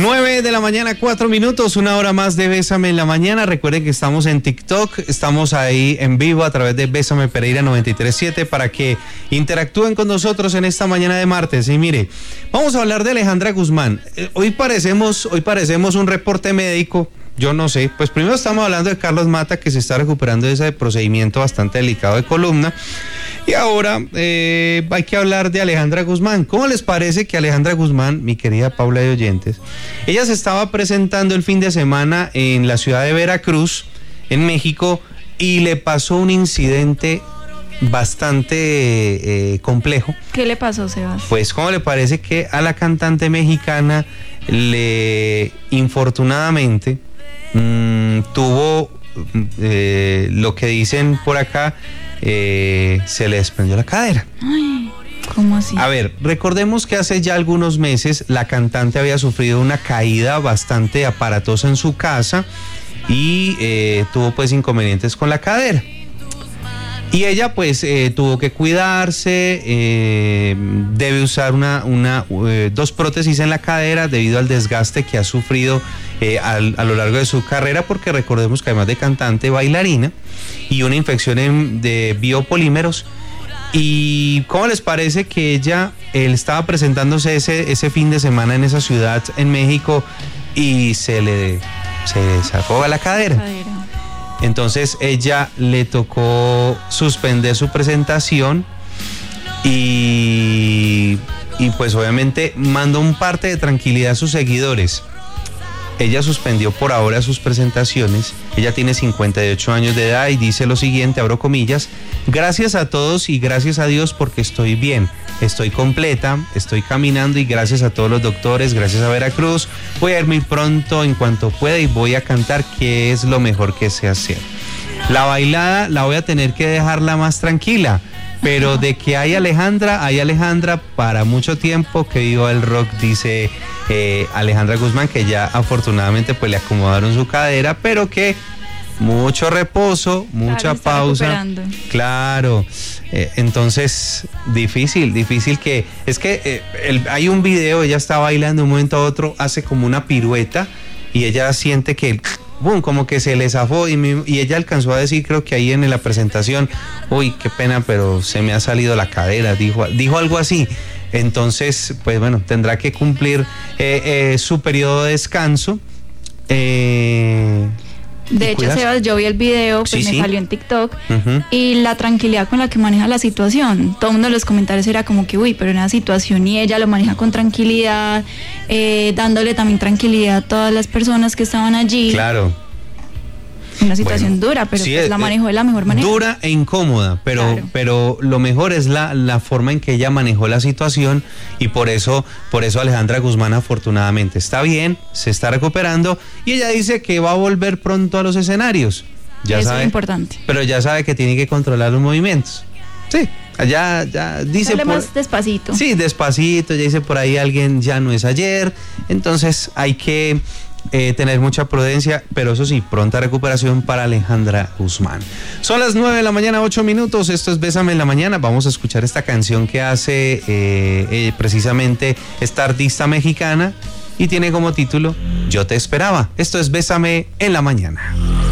9 de la mañana, 4 minutos, una hora más de Bésame en la Mañana. Recuerden que estamos en TikTok, estamos ahí en vivo a través de Bésame Pereira 93.7 para que interactúen con nosotros en esta mañana de martes. Y mire, vamos a hablar de Alejandra Guzmán. Hoy parecemos un reporte médico. Yo no sé, pues primero estamos hablando de Carlos Mata, que se está recuperando de ese procedimiento bastante delicado de columna, y ahora hay que hablar de Alejandra Guzmán. ¿Cómo les parece que Alejandra Guzmán, mi querida Paula de Oyentes, ella se estaba presentando el fin de semana en la ciudad de Veracruz, en México, y le pasó un incidente bastante complejo? ¿Qué le pasó, Sebas? Pues, ¿cómo le parece que a la cantante mexicana infortunadamente tuvo lo que dicen por acá, se le desprendió la cadera? Ay, ¿cómo así? A ver, recordemos que hace ya algunos meses la cantante había sufrido una caída bastante aparatosa en su casa y tuvo pues inconvenientes con la cadera. Y ella pues tuvo que cuidarse, debe usar dos prótesis en la cadera debido al desgaste que ha sufrido a lo largo de su carrera, porque recordemos que además de cantante, bailarina, y una infección de biopolímeros. ¿Y cómo les parece que él estaba presentándose ese fin de semana en esa ciudad en México y se desafó la cadera? Entonces ella le tocó suspender su presentación y pues obviamente mandó un parte de tranquilidad a sus seguidores. Ella suspendió por ahora sus presentaciones. Ella tiene 58 años de edad y dice lo siguiente, abro comillas: gracias a todos y gracias a Dios porque estoy bien, estoy completa, estoy caminando y gracias a todos los doctores, gracias a Veracruz, voy a ir muy pronto en cuanto pueda y voy a cantar, que es lo mejor que sé hacer. La bailada la voy a tener que dejarla más tranquila, pero de que hay Alejandra para mucho tiempo. Que viva el rock, dice Alejandra Guzmán, que ya afortunadamente pues le acomodaron su cadera, pero que mucho reposo, mucha pausa. Recuperando. Claro, entonces difícil que, es que hay un video, ella está bailando de un momento a otro, hace como una pirueta y ella siente que boom, como que se le zafó y ella alcanzó a decir, creo que ahí en la presentación, uy, qué pena, pero se me ha salido la cadera, dijo algo así. Entonces, pues bueno, tendrá que cumplir su periodo de descanso. De hecho, Sebas, yo vi el video, pues me salió en TikTok, y la tranquilidad con la que maneja la situación. Todo el mundo en los comentarios era como que, uy, pero en una situación y ella lo maneja con tranquilidad, dándole también tranquilidad a todas las personas que estaban allí. Claro. Una situación dura, pero sí, pues la manejó de la mejor manera. Dura e incómoda, pero lo mejor es la forma en que ella manejó la situación, y por eso Alejandra Guzmán afortunadamente está bien, se está recuperando, y ella dice que va a volver pronto a los escenarios. Eso es importante. Pero ya sabe que tiene que controlar los movimientos. Sí, ya dice. Dale más despacito. Sí, despacito, ya dice por ahí alguien, ya no es ayer, entonces hay que tener mucha prudencia, pero eso sí, pronta recuperación para Alejandra Guzmán. Son las 9 de la mañana, 8 minutos, esto es Bésame en la Mañana. Vamos a escuchar esta canción que hace precisamente esta artista mexicana y tiene como título Yo te esperaba. Esto es Bésame en la Mañana.